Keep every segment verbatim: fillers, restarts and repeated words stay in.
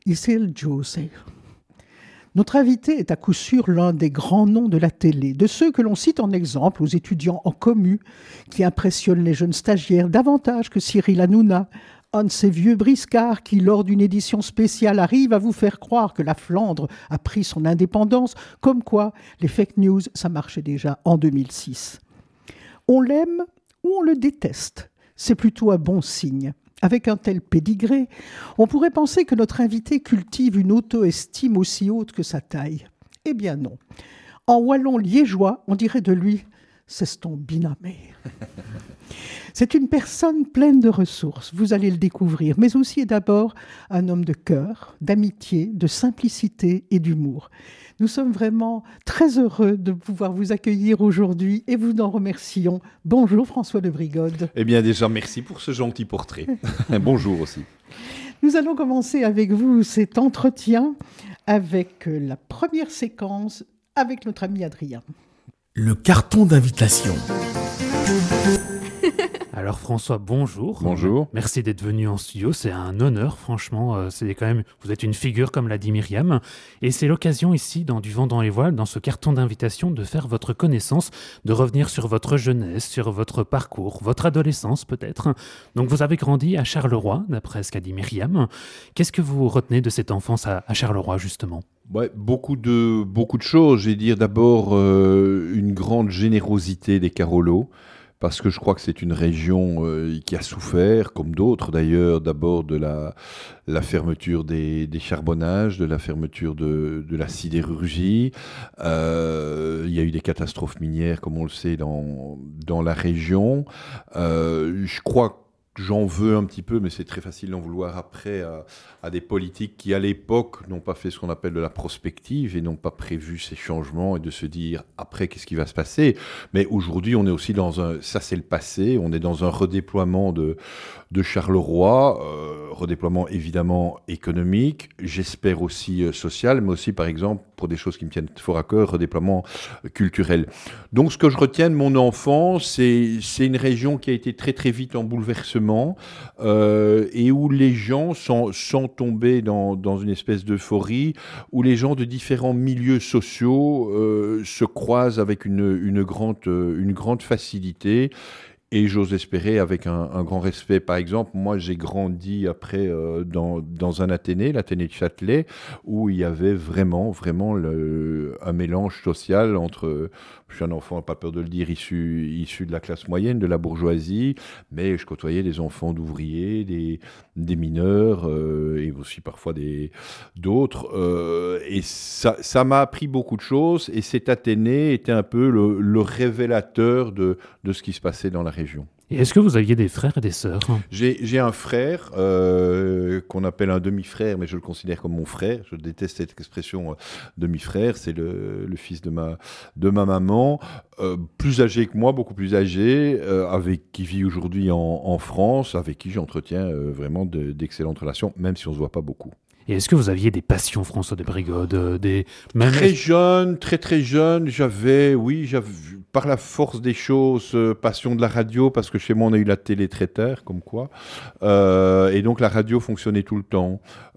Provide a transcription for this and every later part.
Isil Djose. Notre invité est à coup sûr l'un des grands noms de la télé, de ceux que l'on cite en exemple aux étudiants en commu, qui impressionnent les jeunes stagiaires davantage que Cyril Hanouna, un de ces vieux briscards qui, lors d'une édition spéciale, arrive à vous faire croire que la Flandre a pris son indépendance, comme quoi les fake news, ça marchait déjà en deux mille six. On l'aime ou on le déteste, c'est plutôt un bon signe. Avec un tel pédigré, on pourrait penser que notre invité cultive une auto-estime aussi haute que sa taille. Eh bien non. En wallon liégeois, on dirait de lui « c'est ton binamé ». C'est une personne pleine de ressources, vous allez le découvrir, mais aussi et d'abord un homme de cœur, d'amitié, de simplicité et d'humour. Nous sommes vraiment très heureux de pouvoir vous accueillir aujourd'hui et vous en remercions. Bonjour François de Brigode. Eh bien déjà, merci pour ce gentil portrait. Bonjour aussi. Nous allons commencer avec vous cet entretien avec la première séquence avec notre ami Adrien. Le carton d'invitation. Alors François, bonjour. Bonjour. Merci d'être venu en studio, c'est un honneur, franchement. Euh, c'est quand même, vous êtes une figure, comme l'a dit Myriam. Et c'est l'occasion ici, dans Du vent dans les voiles, dans ce carton d'invitation, de faire votre connaissance, de revenir sur votre jeunesse, sur votre parcours, votre adolescence peut-être. Donc vous avez grandi à Charleroi, d'après ce qu'a dit Myriam. Qu'est-ce que vous retenez de cette enfance à, à Charleroi, justement ? Ouais, beaucoup de, beaucoup de choses. Je vais dire d'abord euh, une grande générosité des Carolos. Parce que je crois que c'est une région euh, qui a souffert, comme d'autres d'ailleurs, d'abord de la, la fermeture des, des charbonnages, de la fermeture de, de la sidérurgie. Euh, il y a eu des catastrophes minières, comme on le sait, dans, dans la région. Euh, je crois que j'en veux un petit peu, mais c'est très facile d'en vouloir après à, à des politiques qui, à l'époque, n'ont pas fait ce qu'on appelle de la prospective et n'ont pas prévu ces changements et de se dire après qu'est-ce qui va se passer. Mais aujourd'hui, on est aussi dans un... Ça, c'est le passé. On est dans un redéploiement de, de Charleroi, euh, redéploiement évidemment économique, j'espère aussi euh, social, mais aussi, par exemple, pour des choses qui me tiennent fort à cœur, redéploiement culturel. Donc, ce que je retiens de mon enfance, c'est, c'est une région qui a été très, très vite en bouleversement euh, et où les gens sont, sont tombés dans, dans une espèce d'euphorie, où les gens de différents milieux sociaux euh, se croisent avec une, une, grande, une grande facilité. Et j'ose espérer avec un, un grand respect. Par exemple, moi, j'ai grandi après euh, dans, dans un Athénée, l'Athénée de Châtelet, où il y avait vraiment, vraiment le, un mélange social entre... Je suis un enfant, pas peur de le dire, issu, issu de la classe moyenne, de la bourgeoisie, mais je côtoyais des enfants d'ouvriers, des, des mineurs, euh, et aussi parfois des, d'autres. Euh, et ça, ça m'a appris beaucoup de choses, et cet Athénée était un peu le, le révélateur de, de ce qui se passait dans la région. Et est-ce que vous aviez des frères et des sœurs ? J'ai, j'ai un frère euh, qu'on appelle un demi-frère, mais je le considère comme mon frère. Je déteste cette expression euh, demi-frère. C'est le, le fils de ma, de ma maman, euh, plus âgé que moi, beaucoup plus âgé, euh, avec qui vit aujourd'hui en, en France, avec qui j'entretiens euh, vraiment de, d'excellentes relations, même si on ne se voit pas beaucoup. Et est-ce que vous aviez des passions, François de Brigode, euh, des... Même... Très jeune, très très jeune, j'avais, oui, j'avais, par la force des choses, euh, passion de la radio, parce que chez moi on a eu la télé très tard, comme quoi, euh, et donc la radio fonctionnait tout le temps.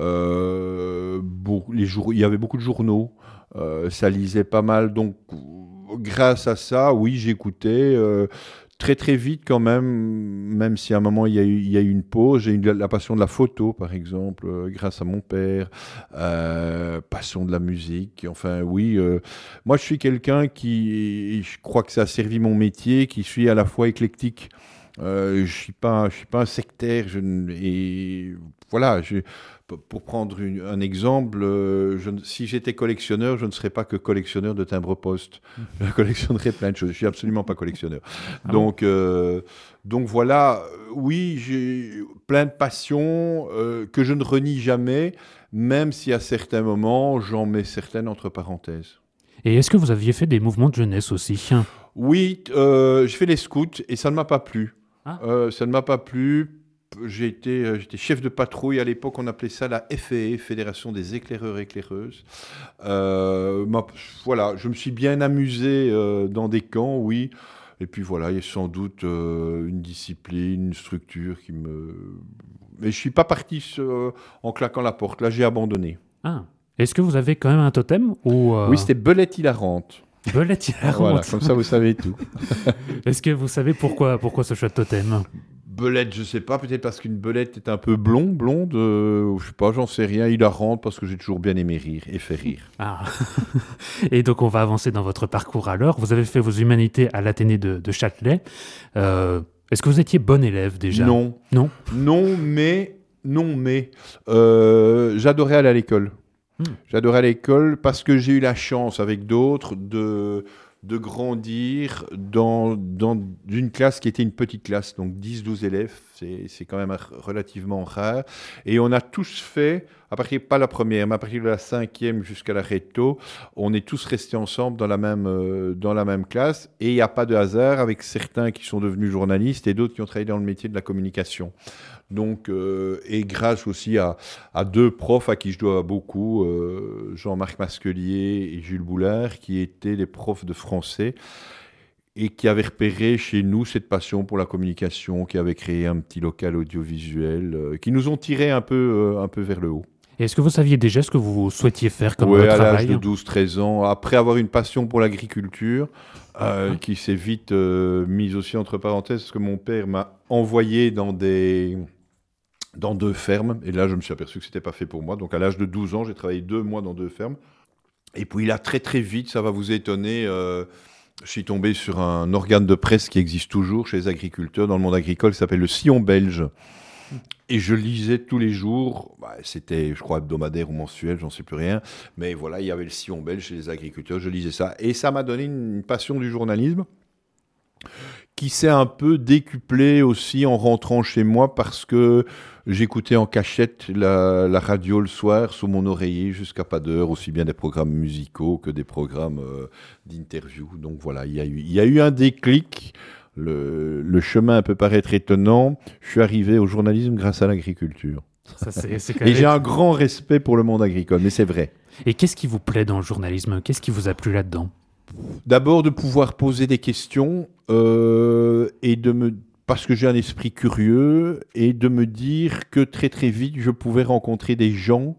Euh, bon, les jour... Il y avait beaucoup de journaux, euh, ça lisait pas mal, donc grâce à ça, oui, j'écoutais... Euh, Très très vite quand même, même si à un moment il y a eu, il y a eu une pause, j'ai eu la, la passion de la photo par exemple, euh, grâce à mon père, euh, passion de la musique, enfin oui, euh, moi je suis quelqu'un qui, je crois que ça a servi mon métier, qui suis à la fois éclectique, euh, je suis pas, je suis pas un sectaire, je, et voilà, je, pour prendre une, un exemple, euh, je, si j'étais collectionneur, je ne serais pas que collectionneur de timbres-poste. Je collectionnerais plein de choses. Je suis absolument pas collectionneur. Ah donc, euh, donc voilà, oui, j'ai plein de passions euh, que je ne renie jamais, même si à certains moments, j'en mets certaines entre parenthèses. Et est-ce que vous aviez fait des mouvements de jeunesse aussi ? Oui, euh, je fais les scouts et ça ne m'a pas plu. Ah. Euh, ça ne m'a pas plu. J'ai été, euh, j'étais chef de patrouille à l'époque, on appelait ça la F E E, Fédération des éclaireurs et éclaireuses. Euh, ma, voilà, je me suis bien amusé euh, dans des camps, oui. Et puis voilà, il y a sans doute euh, une discipline, une structure qui me, mais je ne suis pas parti euh, en claquant la porte. Là, j'ai abandonné. Ah. Est-ce que vous avez quand même un totem ou euh... Oui, c'était Belette hilarante. Belette hilarante. Voilà, comme ça, vous savez tout. Est-ce que vous savez pourquoi, pourquoi ce choix de totem? Belette, je sais pas, peut-être parce qu'une belette est un peu blonde, blonde, euh, je sais pas, j'en sais rien. Hilarante parce que j'ai toujours bien aimé rire et faire rire. Ah. Et donc on va avancer dans votre parcours alors. Vous avez fait vos humanités à l'Athénée de, de Châtelet. Euh, est-ce que vous étiez bon élève déjà? Non. Non. Non, mais non, mais euh, j'adorais aller à l'école. Hmm. J'adorais aller à l'école parce que j'ai eu la chance avec d'autres de de grandir dans, dans une classe qui était une petite classe, donc dix douze élèves, c'est, c'est quand même relativement rare. Et on a tous fait, à partir, pas la première, mais à partir de la cinquième jusqu'à la réto, on est tous restés ensemble dans la même, euh, dans la même classe. Et il n'y a pas de hasard avec certains qui sont devenus journalistes et d'autres qui ont travaillé dans le métier de la communication. Donc, euh, et grâce aussi à, à deux profs à qui je dois beaucoup, euh, Jean-Marc Masquelier et Jules Boulard, qui étaient des profs de français et qui avaient repéré chez nous cette passion pour la communication, qui avaient créé un petit local audiovisuel, euh, qui nous ont tirés un peu, euh, un peu vers le haut. Et est-ce que vous saviez déjà ce que vous souhaitiez faire comme ouais, travail? À l'âge de douze treize ans, après avoir une passion pour l'agriculture, euh, qui s'est vite euh, mise aussi entre parenthèses, parce que mon père m'a envoyé dans des... dans deux fermes, et là je me suis aperçu que c'était pas fait pour moi. Donc à l'âge de douze ans, j'ai travaillé deux mois dans deux fermes. Et puis là, très très vite, ça va vous étonner, euh, je suis tombé sur un organe de presse qui existe toujours chez les agriculteurs dans le monde agricole, qui s'appelle le Sillon belge. Et je lisais tous les jours, bah, c'était je crois hebdomadaire ou mensuel, j'en sais plus rien, mais voilà, il y avait le Sillon belge chez les agriculteurs, je lisais ça. Et ça m'a donné une passion du journalisme, qui s'est un peu décuplé aussi en rentrant chez moi parce que j'écoutais en cachette la, la radio le soir sous mon oreiller jusqu'à pas d'heure, aussi bien des programmes musicaux que des programmes euh, d'interview. Donc voilà, il y a eu, il y a eu un déclic. Le, le chemin peut paraître étonnant. Je suis arrivé au journalisme grâce à l'agriculture. Ça, c'est, c'est quand Et même... j'ai un grand respect pour le monde agricole, mais c'est vrai. Et qu'est-ce qui vous plaît dans le journalisme? Qu'est-ce qui vous a plu là-dedans? D'abord, de pouvoir poser des questions euh, et de me, parce que j'ai un esprit curieux, et de me dire que très très vite, je pouvais rencontrer des gens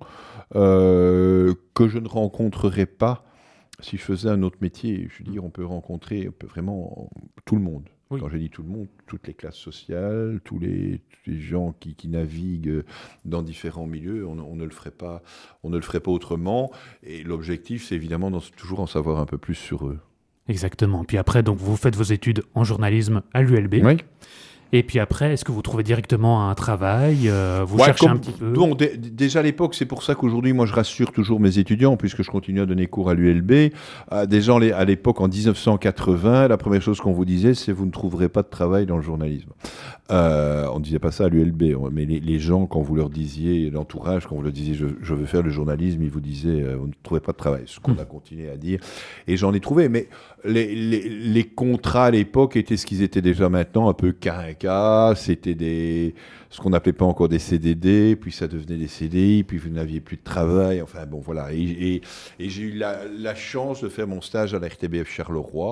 euh, que je ne rencontrerais pas si je faisais un autre métier. Je veux dire, on peut rencontrer on peut vraiment tout le monde. Oui. Quand je dis tout le monde, toutes les classes sociales, tous les, tous les gens qui, qui naviguent dans différents milieux, on, on ne le ferait pas, on ne le ferait pas autrement. Et l'objectif, c'est évidemment d'en, toujours en savoir un peu plus sur eux. Exactement. Puis après, donc vous faites vos études en journalisme à l'U L B. Oui. Et puis après, est-ce que vous trouvez directement un travail euh, Vous ouais, cherchez comme, un petit peu bon, d- déjà à l'époque, c'est pour ça qu'aujourd'hui, moi, je rassure toujours mes étudiants, puisque je continue à donner cours à l'U L B. Euh, déjà, à l'époque, en dix-neuf cent quatre-vingts, la première chose qu'on vous disait, c'est vous ne trouverez pas de travail dans le journalisme. Euh, on ne disait pas ça à l'U L B, mais les, les gens, quand vous leur disiez, l'entourage, quand vous leur disiez je, je veux faire le journalisme, ils vous disaient euh, vous ne trouvez pas de travail. Ce qu'on mmh. a continué à dire. Et j'en ai trouvé. Mais les, les, les contrats à l'époque étaient ce qu'ils étaient déjà maintenant, un peu quinca. C'était des, ce qu'on n'appelait pas encore des C D D, puis ça devenait des C D I, puis vous n'aviez plus de travail. Enfin bon, voilà. Et, et, et j'ai eu la, la chance de faire mon stage à la R T B F Charleroi.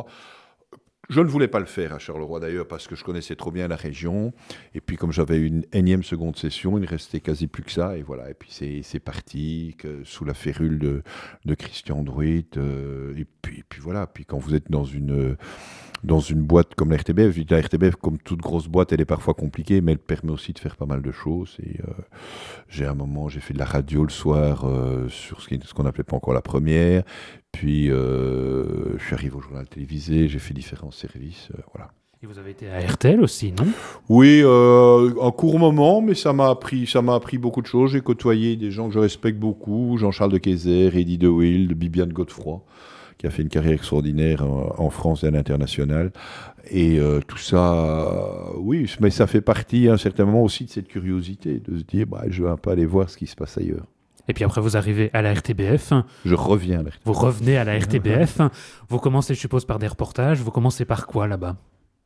Je ne voulais pas le faire à Charleroi d'ailleurs parce que je connaissais trop bien la région. Et puis comme j'avais une énième seconde session, il ne restait quasi plus que ça. Et voilà, et puis c'est, c'est parti que, sous la férule de, de Christian Druit. Euh, et, puis, et puis voilà, puis quand vous êtes dans une, dans une boîte comme la R T B F, je dis la R T B F, comme toute grosse boîte, elle est parfois compliquée, mais elle permet aussi de faire pas mal de choses. Et euh, j'ai un moment, j'ai fait de la radio le soir euh, sur ce, qui, ce qu'on n'appelait pas encore la première. Puis, euh, je suis arrivé au journal télévisé, j'ai fait différents services, euh, voilà. Et vous avez été à R T L aussi, non ? Oui, euh, un court moment, mais ça m'a appris, ça m'a appris beaucoup de choses. J'ai côtoyé des gens que je respecte beaucoup, Jean-Charles de Keyser, Eddie de Wilde, Bibiane Godefroy, qui a fait une carrière extraordinaire en, en France et à l'international. Et euh, tout ça, oui, mais ça fait partie à un certain moment aussi de cette curiosité, de se dire, bah, je vais un peu aller voir ce qui se passe ailleurs. Et puis après, vous arrivez à la R T B F. Je reviens à la R T B F. Vous revenez à la R T B F. Vous commencez, je suppose, par des reportages. Vous commencez par quoi, là-bas ?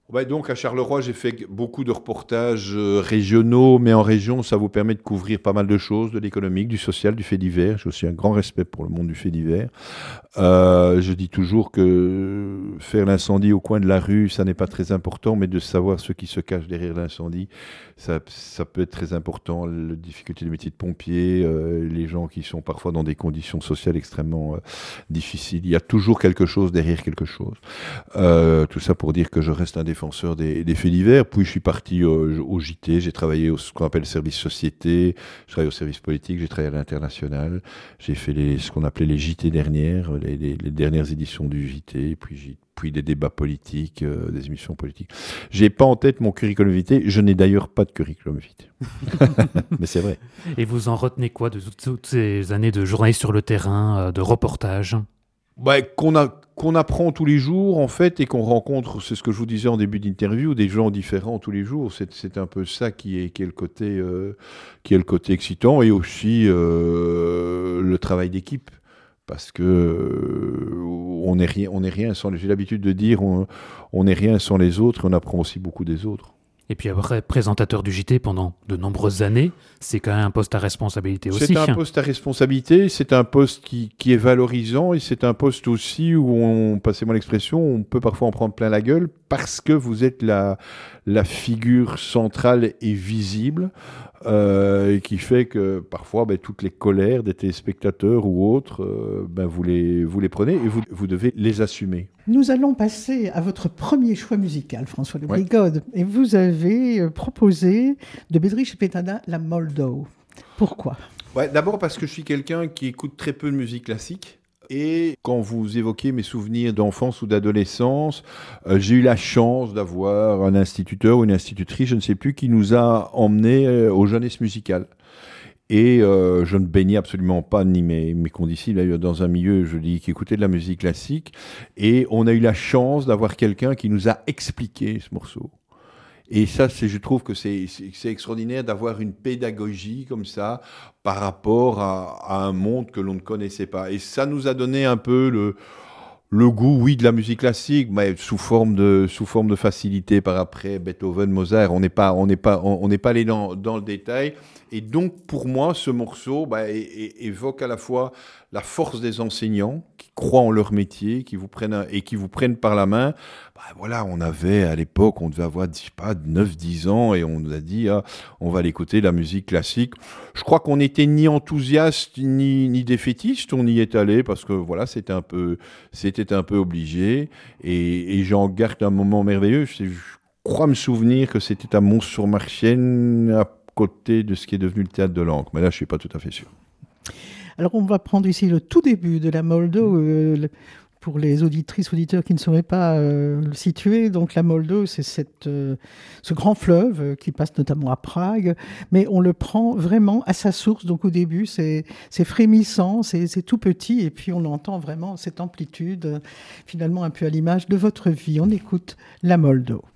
Ouais, donc à Charleroi, j'ai fait beaucoup de reportages euh, régionaux, mais en région, ça vous permet de couvrir pas mal de choses, de l'économique, du social, du fait divers. J'ai aussi un grand respect pour le monde du fait divers. Euh, je dis toujours que faire l'incendie au coin de la rue, ça n'est pas très important, mais de savoir ce qui se cache derrière l'incendie, ça, ça peut être très important. La difficulté du métier de pompier, euh, les gens qui sont parfois dans des conditions sociales extrêmement euh, difficiles. Il y a toujours quelque chose derrière quelque chose. Euh, tout ça pour dire que je reste un défenseur des, des faits divers. Puis je suis parti au, au J T, j'ai travaillé au ce qu'on appelle le service société, je travaille au service politique, j'ai travaillé à l'international, j'ai fait les, ce qu'on appelait les J T dernières, les, les, les dernières éditions du J T, puis, J, puis des débats politiques, euh, des émissions politiques. J'ai pas en tête mon curriculum vitae, je n'ai d'ailleurs pas de curriculum vitae. Mais c'est vrai. Et vous en retenez quoi de toutes, toutes ces années de journalisme sur le terrain, euh, de reportage? Bah, qu'on a, qu'on apprend tous les jours, en fait, et qu'on rencontre, c'est ce que je vous disais en début d'interview, des gens différents tous les jours. C'est, c'est un peu ça qui est, qui est, le, côté, euh, qui est le côté excitant, et aussi euh, le travail d'équipe. Parce que euh, on n'est rien, on n'est rien sans, j'ai l'habitude de dire, on, on n'est rien sans les autres, et on apprend aussi beaucoup des autres. Et puis après, présentateur du J T pendant de nombreuses années, c'est quand même un poste à responsabilité aussi. C'est un poste à responsabilité, c'est un poste qui, qui est valorisant, et c'est un poste aussi où, on, passez-moi l'expression, on peut parfois en prendre plein la gueule parce que vous êtes la, la figure centrale et visible, euh, et qui fait que parfois ben, toutes les colères des téléspectateurs ou autres, euh, ben, vous, les, vous les prenez et vous, vous devez les assumer. Nous allons passer à votre premier choix musical, François de Brigode. Ouais. Et vous avez proposé de Bedřich Petana la Moldau. Pourquoi ? Ouais, d'abord parce que je suis quelqu'un qui écoute très peu de musique classique. Et quand vous évoquez mes souvenirs d'enfance ou d'adolescence, euh, j'ai eu la chance d'avoir un instituteur ou une institutrice, je ne sais plus, qui nous a emmenés euh, aux jeunesses musicales. Et euh, je ne baignais absolument pas ni mes, mes condisciples dans un milieu, je dis, qui écoutait de la musique classique. Et on a eu la chance d'avoir quelqu'un qui nous a expliqué ce morceau. Et ça, c'est, je trouve que c'est, c'est, c'est extraordinaire d'avoir une pédagogie comme ça par rapport à, à un monde que l'on ne connaissait pas. Et ça nous a donné un peu le... Le goût, oui, de la musique classique, mais sous forme de, sous forme de facilité par après Beethoven, Mozart. On n'est pas, on n'est pas, on n'est pas allé dans, dans le détail. Et donc, pour moi, ce morceau bah, é, é, évoque à la fois la force des enseignants qui croient en leur métier, qui vous prennent un, et qui vous prennent par la main. Bah, voilà, on avait à l'époque, on devait avoir, je sais pas, neuf dix ans, et on nous a dit, ah, on va aller écouter la musique classique. Je crois qu'on n'était ni enthousiaste ni, ni défaitiste. On y est allé parce que voilà, c'était un peu, c'était un peu obligé. Et, et j'en garde un moment merveilleux. Je, je crois me souvenir que c'était à Mons-sur-Marchienne, à côté de ce qui est devenu le théâtre de l'Ancre. Mais là, je ne suis pas tout à fait sûr. Alors, on va prendre ici le tout début de la Moldau. Euh, le... Pour les auditrices, auditeurs qui ne sauraient pas euh, le situer, donc la Moldau, c'est cette, euh, ce grand fleuve euh, qui passe notamment à Prague, mais on le prend vraiment à sa source. Donc au début, c'est, c'est frémissant, c'est, c'est tout petit, et puis on entend vraiment cette amplitude, euh, finalement un peu à l'image de votre vie. On écoute la Moldau.